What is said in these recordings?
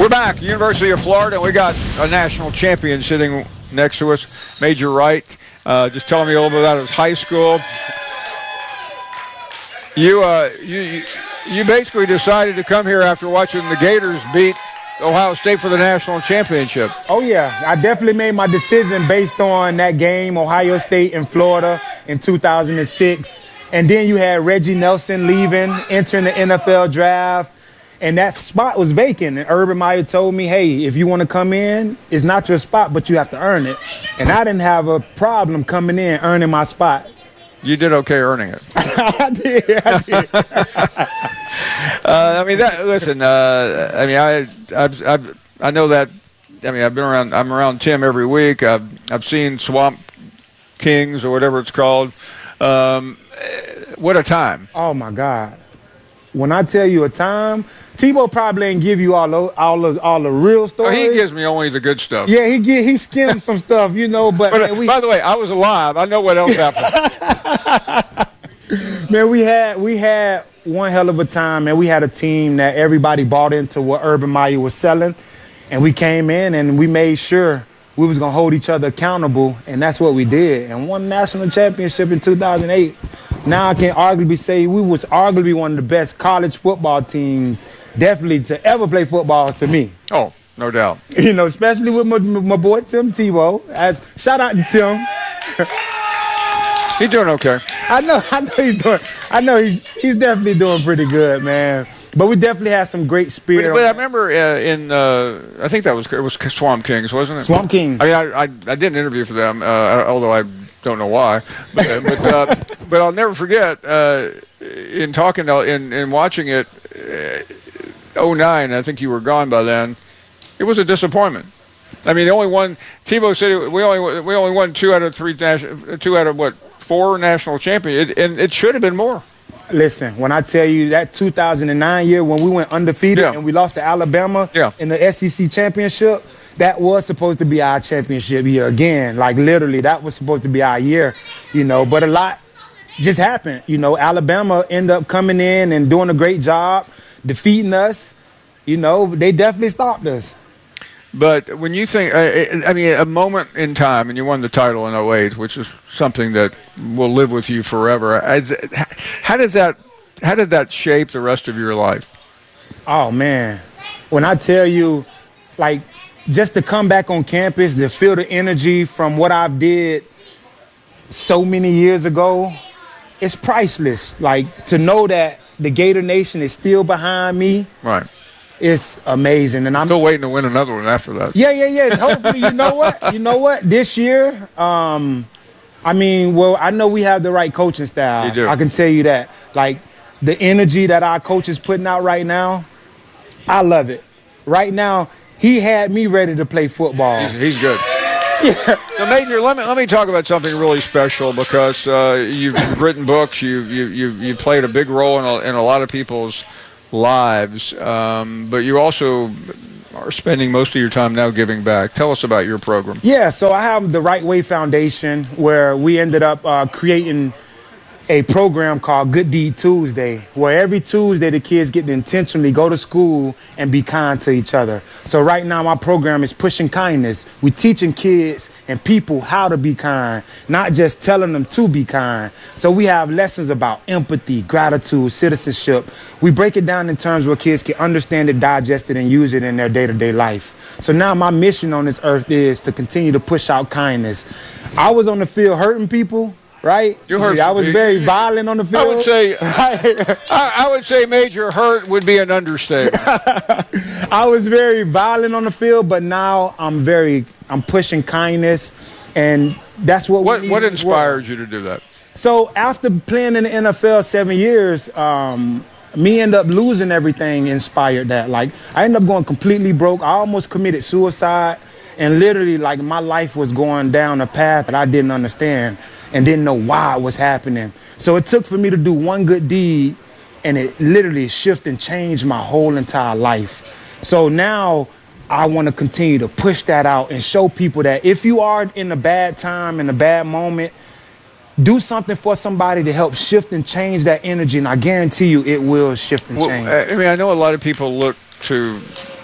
We're back, University of Florida. We got a national champion sitting next to us, Major Wright. Just telling me a little bit about his high school. You basically decided to come here after watching the Gators beat Ohio State for the national championship. Oh, yeah. I definitely made my decision based on that game, Ohio State and Florida in 2006. And then you had Reggie Nelson leaving, entering the NFL draft. And that spot was vacant. And Urban Meyer told me, hey, if you want to come in, it's not your spot, but you have to earn it. And I didn't have a problem coming in, earning my spot. You did okay earning it. I did. I know that. I mean, I'm around Tim every week. I've seen Swamp Kings or whatever it's called. What a time! Oh my God! When I tell you a time, Tebow probably ain't give you all the real stories. Oh, he gives me only the good stuff. Yeah, he skimmed some stuff, you know. But man, by the way, I was alive. I know what else happened. Man, we had one hell of a time, and we had a team that everybody bought into what Urban Meyer was selling, and we came in and we made sure we was gonna hold each other accountable, and that's what we did, and won the national championship in 2008. Now I can arguably say we was arguably one of the best college football teams, definitely to ever play football to me. Oh, no doubt. You know, especially with my boy Tim Tebow. Shout out to Tim. He's doing okay. I know he's definitely doing pretty good, man. But we definitely had some great spirit. But I remember I think it was Swamp Kings, wasn't it? Swamp Kings. I mean, I did an interview for them, although I don't know why. But I'll never forget in talking in watching it. 2009, I think you were gone by then. It was a disappointment. I mean, the only one. Tebow said we only won 2 out of 4 national champions, and it should have been more. Listen, when I tell you that 2009 year when we went undefeated and we lost to Alabama in the SEC championship, that was supposed to be our championship year again. Like literally, that was supposed to be our year, you know. But a lot just happened, you know. Alabama ended up coming in and doing a great job, defeating us. You know, they definitely stopped us. But when you think, I mean, a moment in time, and you won the title in 2008, which is something that will live with you forever. How did that shape the rest of your life? Oh, man. When I tell you, like, just to come back on campus, to feel the energy from what I've did so many years ago, it's priceless. Like, to know that the Gator Nation is still behind me. Right. It's amazing, and I'm still waiting to win another one after that. Yeah. Hopefully, you know what? This year, I mean, well, I know we have the right coaching style. You do. I can tell you that. Like the energy that our coach is putting out right now, I love it. Right now, he had me ready to play football. He's good. Yeah. So, Major, let me talk about something really special because you've written books. You've played a big role in a lot of people's lives, but you also are spending most of your time now giving back. Tell us about your program. Yeah, so I have the Right Way Foundation, where we ended up creating a program called Good Deed Tuesday, where every Tuesday the kids get to intentionally go to school and be kind to each other. So right now my program is pushing kindness. We're teaching kids and people how to be kind, not just telling them to be kind. So we have lessons about empathy, gratitude, citizenship. We break it down in terms where kids can understand it, digest it, and use it in their day-to-day life. So now my mission on this earth is to continue to push out kindness. I was on the field hurting people. Right? I was very violent on the field. I would say Major hurt would be an understatement. I was very violent on the field, but now I'm pushing kindness, and that's what inspired you to do that? So after playing in the NFL 7 years, me end up losing everything inspired that. Like I ended up going completely broke. I almost committed suicide, and literally like my life was going down a path that I didn't understand and didn't know why it was happening. So it took for me to do one good deed, and it literally shifted and changed my whole entire life. So now I want to continue to push that out and show people that if you are in a bad time, in a bad moment, do something for somebody to help shift and change that energy, and I guarantee you it will shift and change. I mean, I know a lot of people look to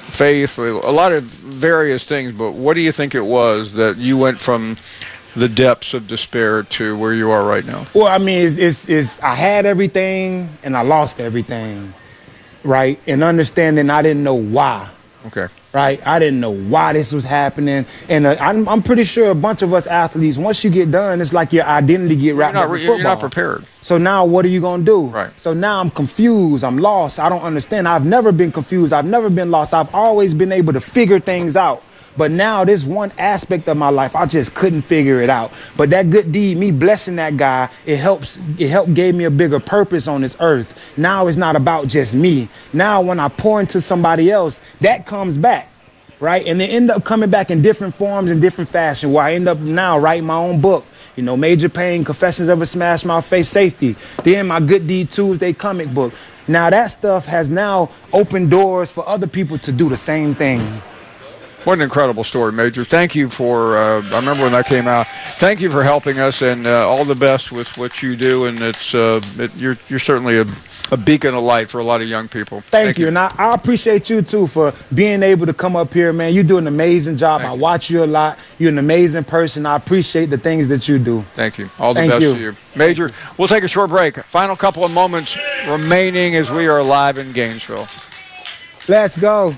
faith, a lot of various things. But what do you think it was that you went from the depths of despair to where you are right now? Well, I mean, it's I had everything and I lost everything, right? And understanding I didn't know why. Okay. Right? I didn't know why this was happening. And I'm pretty sure a bunch of us athletes, once you get done, it's like your identity get wrapped up in football. You're not prepared. So now what are you going to do? Right. So now I'm confused. I'm lost. I don't understand. I've never been confused. I've never been lost. I've always been able to figure things out. But now this one aspect of my life, I just couldn't figure it out. But that good deed, me blessing that guy, it helped gave me a bigger purpose on this earth. Now it's not about just me. Now when I pour into somebody else, that comes back, right? And they end up coming back in different forms and different fashion, where I end up now writing my own book. You know, Major Pain, Confessions of a Smash Mouth Face Safety. Then my Good Deed Tuesday comic book. Now that stuff has now opened doors for other people to do the same thing. What an incredible story, Major. Thank you for, I remember when that came out. Thank you for helping us, and all the best with what you do. And you're certainly a beacon of light for a lot of young people. Thank you. And I appreciate you, too, for being able to come up here, man. You do an amazing job. I watch you a lot. You're an amazing person. I appreciate the things that you do. Thank you. All the best to you. Major, we'll take a short break. Final couple of moments remaining as we are live in Gainesville. Let's go.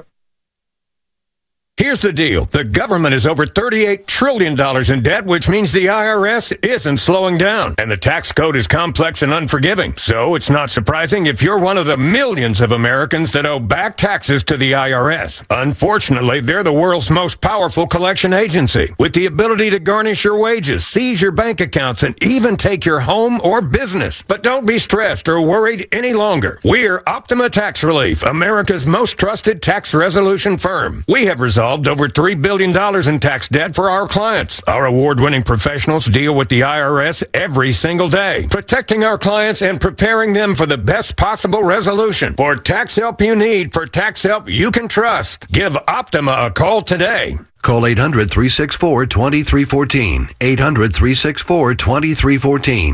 Here's the deal. The government is over $38 trillion in debt, which means the IRS isn't slowing down. And the tax code is complex and unforgiving. So it's not surprising if you're one of the millions of Americans that owe back taxes to the IRS. Unfortunately, they're the world's most powerful collection agency, with the ability to garnish your wages, seize your bank accounts, and even take your home or business. But don't be stressed or worried any longer. We're Optima Tax Relief, America's most trusted tax resolution firm. We have resolved over $3 billion in tax debt for our clients. Our award-winning professionals deal with the IRS every single day, protecting our clients and preparing them for the best possible resolution. For tax help you need, for tax help you can trust, give Optima a call today. Call 800-364-2314. 800-364-2314.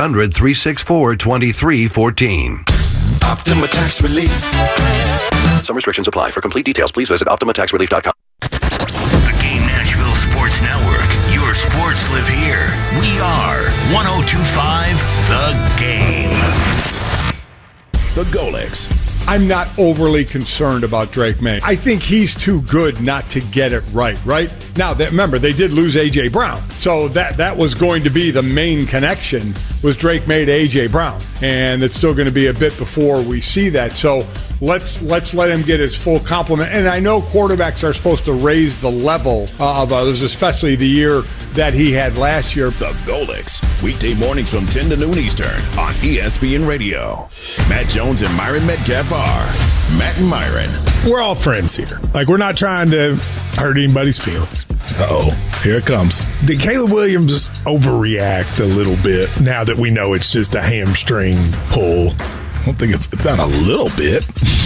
800-364-2314. Optima Tax Relief. Some restrictions apply. For complete details, please visit OptimaTaxRelief.com. The Game Nashville Sports Network. Your sports live here. We are 102.5 The Game. The Golix. I'm not overly concerned about Drake May. I think he's too good not to get it right? Now, remember, they did lose A.J. Brown. So that was going to be the main connection, was Drake May to A.J. Brown. And it's still going to be a bit before we see that. So let's let him get his full complement. And I know quarterbacks are supposed to raise the level of others, especially the year that he had last year. The Golix, weekday mornings from 10 to noon Eastern on ESPN Radio. Matt Jones and Myron Metcalf are Matt and Myron. We're all friends here. Like, we're not trying to hurt anybody's feelings. Uh-oh, here it comes. Did Caleb Williams overreact a little bit now that we know it's just a hamstring pull? I don't think it's not a little bit.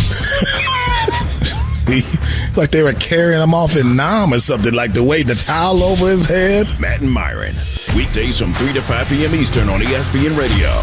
Like they were carrying him off in Nam or something, like the way the towel over his head. Matt and Myron, weekdays from 3 to 5 p.m. Eastern on ESPN Radio.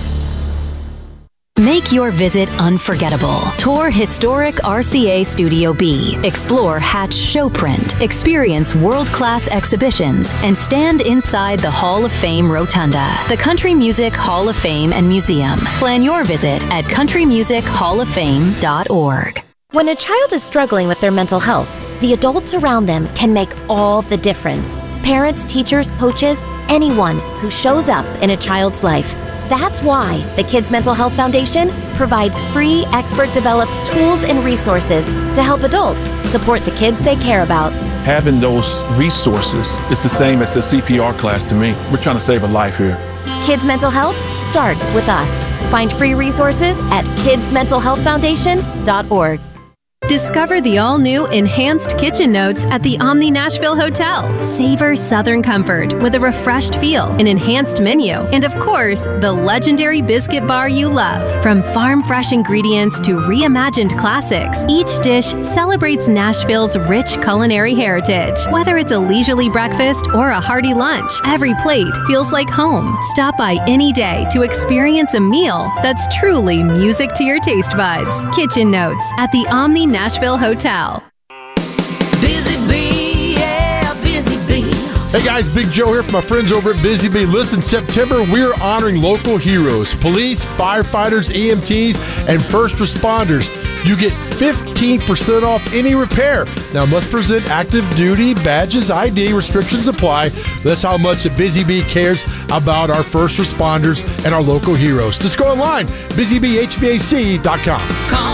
Make your visit unforgettable. Tour historic RCA Studio B. Explore Hatch Showprint. Experience world-class exhibitions and stand inside the Hall of Fame Rotunda, the Country Music Hall of Fame and Museum. Plan your visit at countrymusichollofame.org. When a child is struggling with their mental health, the adults around them can make all the difference. Parents, teachers, coaches, anyone who shows up in a child's life. That's why the Kids Mental Health Foundation provides free, expert-developed tools and resources to help adults support the kids they care about. Having those resources is the same as the CPR class to me. We're trying to save a life here. Kids Mental Health starts with us. Find free resources at kidsmentalhealthfoundation.org. Discover the all-new Enhanced Kitchen Notes at the Omni Nashville Hotel. Savor Southern comfort with a refreshed feel, an enhanced menu, and of course, the legendary biscuit bar you love. From farm-fresh ingredients to reimagined classics, each dish celebrates Nashville's rich culinary heritage. Whether it's a leisurely breakfast or a hearty lunch, every plate feels like home. Stop by any day to experience a meal that's truly music to your taste buds. Kitchen Notes at the Omni Nashville Hotel. Busy Bee, yeah, Busy Bee. Hey guys, Big Joe here from my friends over at Busy Bee. Listen, September, we're honoring local heroes, police, firefighters, EMTs, and first responders. You get 15% off any repair. Now, must present active duty badges, ID, restrictions apply. That's how much the Busy Bee cares about our first responders and our local heroes. Just go online, busybhvac.com. Call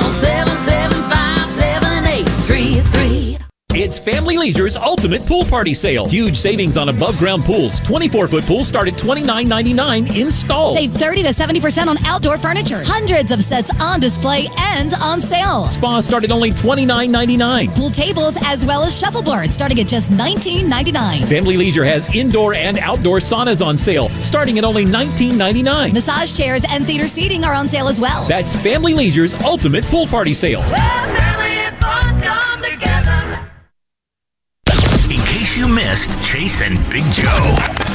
775-7833. It's Family Leisure's Ultimate Pool Party Sale. Huge savings on above-ground pools. 24-foot pools start at $29.99 installed. Save 30 to 70% on outdoor furniture. Hundreds of sets on display and on sale. Spas start at only $29.99. Pool tables as well as shuffleboards starting at just $19.99. Family Leisure has indoor and outdoor saunas on sale starting at only $19.99. Massage chairs and theater seating are on sale as well. That's Family Leisure's Ultimate Pool Party Sale. Family and fun come together. In case you missed Chase and Big Joe.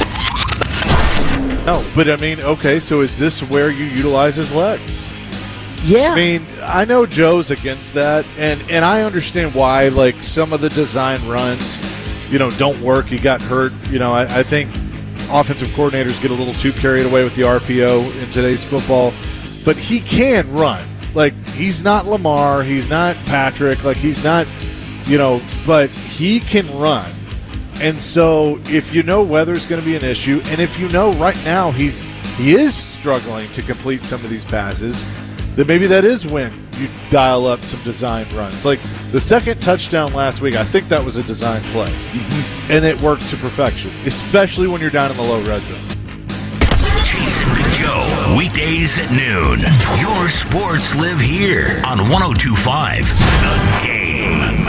No, but I mean, okay, so is this where you utilize his legs? Yeah. I mean, I know Joe's against that, and I understand why, like, some of the design runs, don't work. He got hurt. I think offensive coordinators get a little too carried away with the RPO in today's football, but he can run. Like, he's not Lamar. He's not Patrick. Like, he's not, but he can run. And so if weather's going to be an issue, and if right now he is struggling to complete some of these passes, then maybe that is when you dial up some design runs. Like the second touchdown last week, I think that was a design play. And it worked to perfection, especially when you're down in the low red zone. Chase and Big Joe, weekdays at noon. Your sports live here on 102.5 The Game.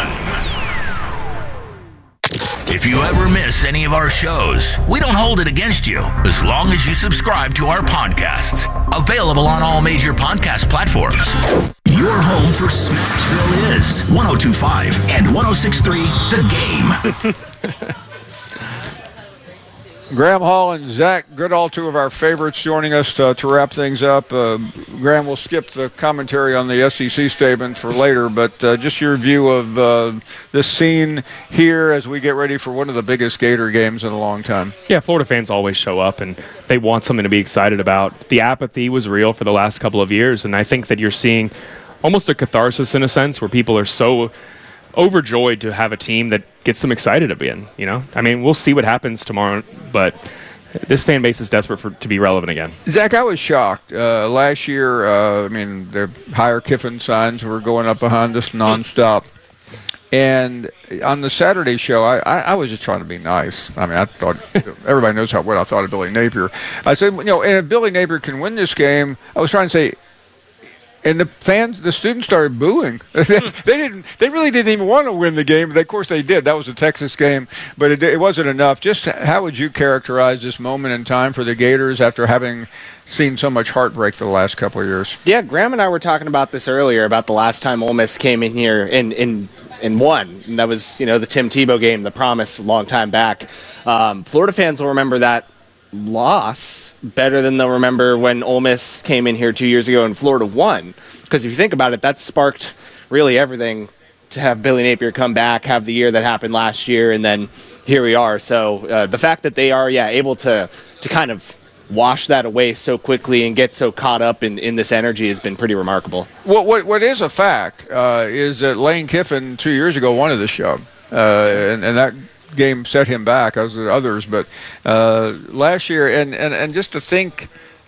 If you ever miss any of our shows, we don't hold it against you as long as you subscribe to our podcasts. Available on all major podcast platforms. Your home for Smashville is 102.5 and 106.3 The Game. Graham Hall and Zach Goodall, two of our favorites, joining us to wrap things up. Graham, we'll skip the commentary on the SEC statement for later, but just your view of this scene here as we get ready for one of the biggest Gator games in a long time. Yeah, Florida fans always show up, and they want something to be excited about. The apathy was real for the last couple of years, and I think that you're seeing almost a catharsis in a sense where people are so overjoyed to have a team that gets them excited to be in, I mean, we'll see what happens tomorrow, but this fan base is desperate to be relevant again. Zach, I was shocked. Last year, the hire Kiffin signs were going up behind us nonstop. And on the Saturday show, I was just trying to be nice. I mean, I thought everybody knows what I thought of Billy Napier. I said, and if Billy Napier can win this game, I was trying to say, and the students started booing. They really didn't even want to win the game. But of course they did. That was a Texas game, but it wasn't enough. Just how would you characterize this moment in time for the Gators after having seen so much heartbreak the last couple of years? Yeah, Graham and I were talking about this earlier, about the last time Ole Miss came in here and won. And that was, the Tim Tebow game, the promise, a long time back. Florida fans will remember that loss better than they'll remember when Ole Miss came in here 2 years ago and Florida won. Because if you think about it, that sparked really everything to have Billy Napier come back, have the year that happened last year, and then here we are. So the fact that they are, able to kind of wash that away so quickly and get so caught up in this energy has been pretty remarkable. What is a fact is that Lane Kiffin 2 years ago wanted the show, and that game set him back, as did others. But last year, and just to think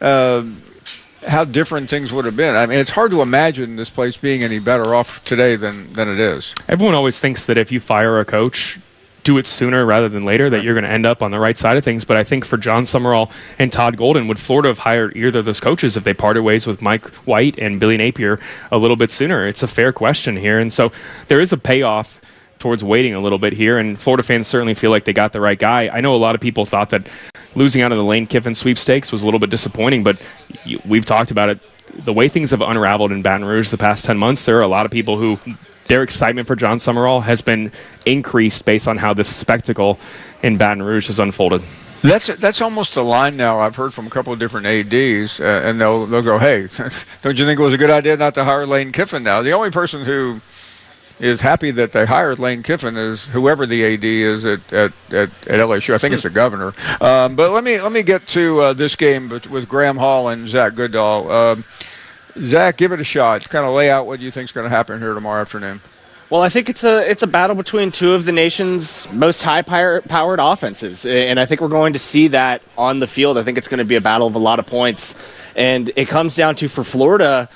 how different things would have been. I mean, it's hard to imagine this place being any better off today than it is. Everyone always thinks that if you fire a coach, do it sooner rather than later, that you're going to end up on the right side of things. But I think for John Summerall and Todd Golden, would Florida have hired either of those coaches if they parted ways with Mike White and Billy Napier a little bit sooner? It's a fair question here. And so there is a payoff towards waiting a little bit here, and Florida fans certainly feel like they got the right guy. I know a lot of people thought that losing out of the Lane Kiffin sweepstakes was a little bit disappointing, but we've talked about it. The way things have unraveled in Baton Rouge the past 10 months, there are a lot of people who their excitement for John Summerall has been increased based on how this spectacle in Baton Rouge has unfolded. That's almost the line now I've heard from a couple of different ADs, and they'll go, hey, don't you think it was a good idea not to hire Lane Kiffin now? The only person who is happy that they hired Lane Kiffin as whoever the AD is at LSU. I think it's the governor. But let me get to this game with Graham Hall and Zach Goodall. Zach, give it a shot. Kind of lay out what you think is going to happen here tomorrow afternoon. Well, I think it's a battle between two of the nation's most high-powered offenses, and I think we're going to see that on the field. I think it's going to be a battle of a lot of points, and it comes down to, for Florida,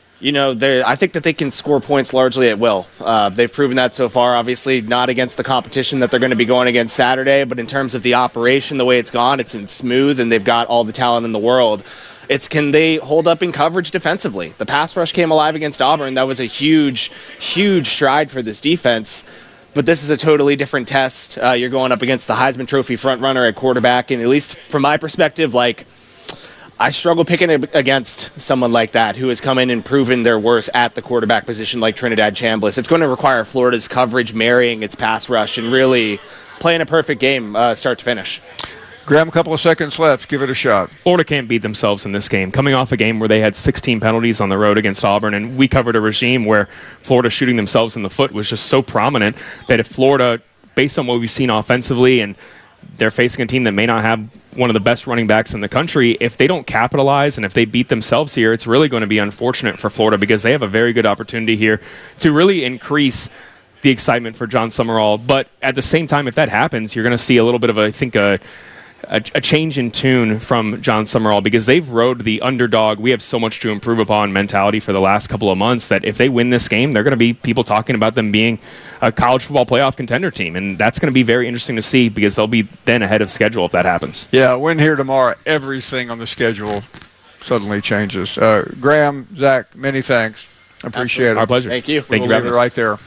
I think that they can score points largely at will. They've proven that so far, obviously not against the competition that they're going to be going against Saturday, but in terms of the operation, the way it's gone, it's been smooth, and they've got all the talent in the world. It's can they hold up in coverage defensively? The pass rush came alive against Auburn. That was a huge, huge stride for this defense. But this is a totally different test. You're going up against the Heisman Trophy frontrunner at quarterback, and at least from my perspective, I struggle picking against someone like that who has come in and proven their worth at the quarterback position like Trinidad Chambliss. It's going to require Florida's coverage marrying its pass rush and really playing a perfect game start to finish. Graham, a couple of seconds left. Give it a shot. Florida can't beat themselves in this game. Coming off a game where they had 16 penalties on the road against Auburn, and we covered a regime where Florida shooting themselves in the foot was just so prominent that if Florida, based on what we've seen offensively, and they're facing a team that may not have one of the best running backs in the country, if they don't capitalize and if they beat themselves here, it's really going to be unfortunate for Florida because they have a very good opportunity here to really increase the excitement for John Summerall. But at the same time, if that happens, you're going to see a little bit of, a change in tune from John Summerall because they've rode the underdog, we have so much to improve upon mentality for the last couple of months that if they win this game, they're going to be people talking about them being a college football playoff contender team. And that's going to be very interesting to see because they'll be then ahead of schedule if that happens. Yeah, win here tomorrow, everything on the schedule suddenly changes. Graham, Zach, many thanks. Appreciate it. Our pleasure. Thank you. We'll leave it right there.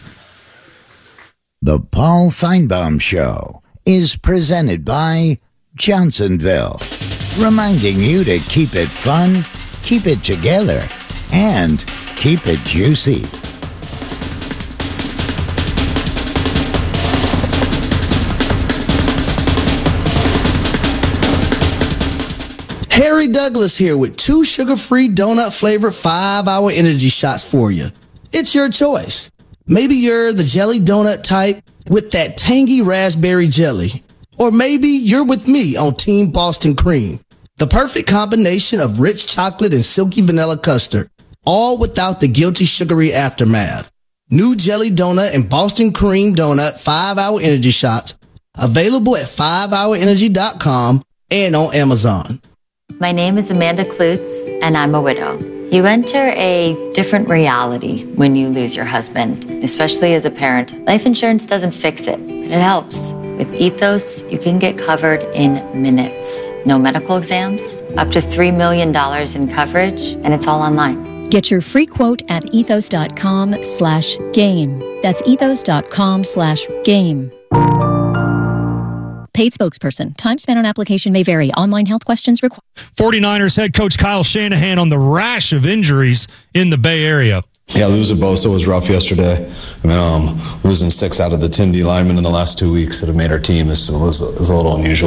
The Paul Feinbaum Show is presented by Johnsonville, reminding you to keep it fun, keep it together, and keep it juicy. Harry Douglas here with 2 sugar-free donut-flavored 5-hour energy shots for you. It's your choice. Maybe you're the jelly donut type with that tangy raspberry jelly. Or maybe you're with me on Team Boston Cream, the perfect combination of rich chocolate and silky vanilla custard, all without the guilty sugary aftermath. New jelly donut and Boston Cream donut 5-hour energy shots, available at 5hourenergy.com and on Amazon. My name is Amanda Klutz, and I'm a widow. You enter a different reality when you lose your husband, especially as a parent. Life insurance doesn't fix it, but it helps. With Ethos, you can get covered in minutes. No medical exams, up to $3 million in coverage, and it's all online. Get your free quote at ethos.com/game. That's ethos.com/game. Paid spokesperson. Time spent on application may vary. Online health questions required. 49ers head coach Kyle Shanahan on the rash of injuries in the Bay Area. Yeah, losing Bosa was rough yesterday. Losing 6 out of the 10 D linemen in the last 2 weeks that have made our team is a little unusual.